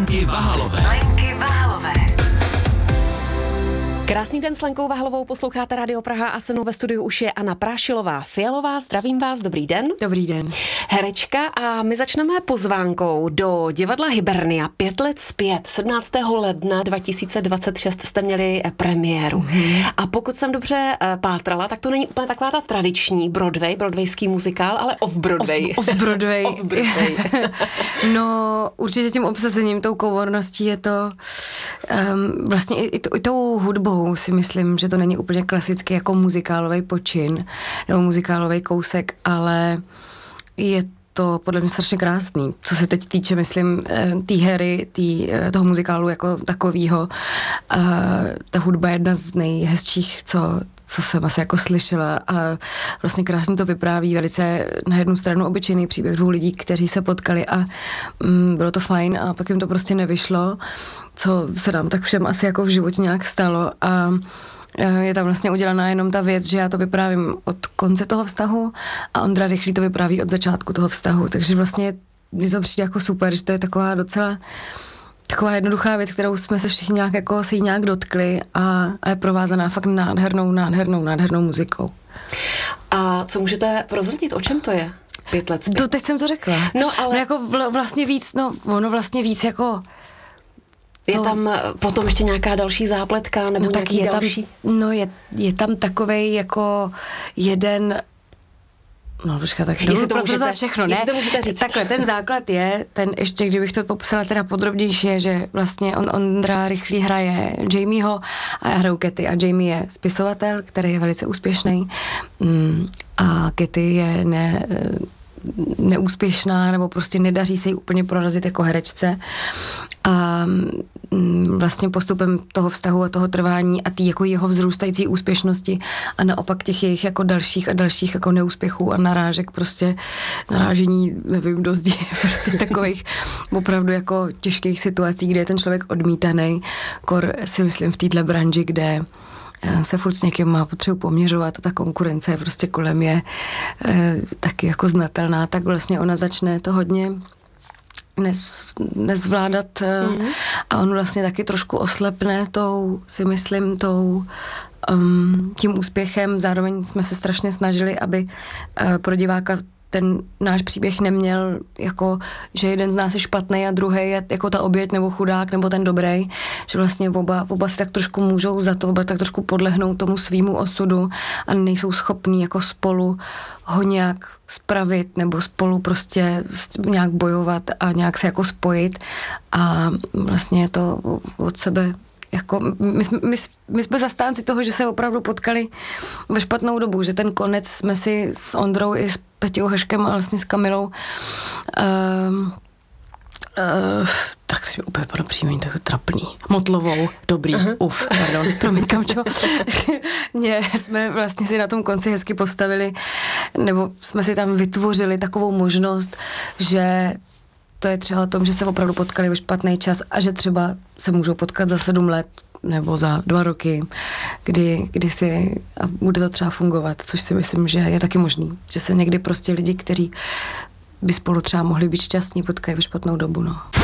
Lenky Vahalové. Krásný den s Lenkou Vahalovou, posloucháte Radio Praha a se mnou ve studiu už je Anna Prášilová-Fialová. Zdravím vás, dobrý den. Dobrý den. Herečka a my začneme pozvánkou do divadla Hybernia 5 let zpět. 17. ledna 2026 jste měli premiéru. A pokud jsem dobře pátrala, tak to není úplně taková ta tradiční broadwayský muzikál, ale off-Broadway. Off-Broadway. Off-Broadway. No, určitě tím obsazením, tou komorností je to vlastně i tou hudbou si myslím, že to není úplně klasický jako muzikálový počin nebo muzikálový kousek, ale je to podle mě strašně krásný. Co se teď týče, myslím, té hry, toho muzikálu jako takovýho. Ta hudba je jedna z nejhezčích, co jsem asi jako slyšela a vlastně krásně to vypráví velice na jednu stranu obyčejný příběh dvou lidí, kteří se potkali a bylo to fajn a pak jim to prostě nevyšlo, co se nám tak všem asi jako v životě nějak stalo a je tam vlastně udělaná jenom ta věc, že já to vyprávím od konce toho vztahu a Ondra Rychlý to vypráví od začátku toho vztahu, takže vlastně mi to přijde jako super, že to je taková docela taková jednoduchá věc, kterou jsme se všichni nějak jako se jí nějak dotkli a je provázaná fakt nádhernou muzikou. A co můžete prozradit, o čem to je? 5 let zpět. To teď jsem to řekla. No, ale... No, jako ono vlastně víc jako... Je tam potom ještě nějaká další zápletka nebo no, nějaký je další? Tam, no je tam takovej jako jeden... No, počkat, tak jestli to můžete, všechno, ne? To můžete říct. Takhle, ten základ je, ten ještě, kdybych to popsala teda podrobnější, je, že vlastně Ondra Rychlý hraje Jamieho a já hraju Katy a Jamie je spisovatel, který je velice úspěšný a Katy je neúspěšná nebo prostě nedaří se jí úplně prorazit jako herečce a vlastně postupem toho vztahu a toho trvání a jako jeho vzrůstající úspěšnosti a naopak těch jejich jako dalších a dalších jako neúspěchů a narážek prostě narážení, nevím, do zdi, prostě takových opravdu jako těžkých situací, kde je ten člověk odmítaný, kor si myslím v této branži, kde se furt s někým má potřebu poměřovat a ta konkurence je prostě kolem je taky jako znatelná, tak vlastně ona začne to hodně nezvládat a on vlastně taky trošku oslepne tím úspěchem. Zároveň jsme se strašně snažili, aby pro diváka ten náš příběh neměl jako, že jeden z nás je špatný a druhý je jako ta oběť nebo chudák nebo ten dobrý, že vlastně oba si tak trošku můžou za to, oba tak trošku podlehnou tomu svýmu osudu a nejsou schopní jako spolu ho nějak spravit nebo spolu prostě nějak bojovat a nějak se jako spojit a vlastně je to od sebe jako, my jsme zastánci toho, že se opravdu potkali ve špatnou dobu, že ten konec jsme si s Ondrou i s Peťou Haškem a vlastně s Kamilou tak si úplně padlo příjmení, tak to trapný. Motlovou, dobrý, pardon, promiň, Kamčo. Jsme vlastně si na tom konci hezky postavili, nebo jsme si tam vytvořili takovou možnost, že to je třeba o tom, že se opravdu potkali ve špatný čas a že třeba se můžou potkat za 7 let nebo za 2 roky, kdy si a bude to třeba fungovat, což si myslím, že je taky možný. Že se někdy prostě lidi, kteří by spolu třeba mohli být šťastní, potkají ve špatnou dobu, no.